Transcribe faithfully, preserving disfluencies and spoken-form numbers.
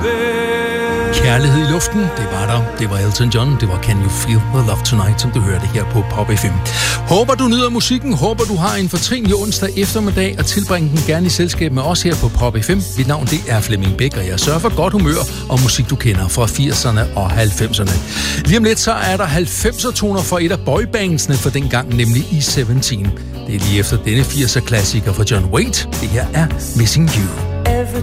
Kærlighed i luften, det var der. Det var Elton John, det var Can You Feel the Love Tonight, som du hørte her på Pop F M. Håber du nyder musikken, håber du har en fortrinlig onsdag eftermiddag, og tilbringe den gerne i selskab med os her på Pop F M. Mit navn det er Flemming Bæk, og jeg sørger for godt humør og musik, du kender fra firserne og halvfemserne. Lige om lidt så er der halvfemser-toner for et af boybandsene for dengang, nemlig E sytten. Det er lige efter denne firser-klassiker fra John Waite. Det her er Missing You. Every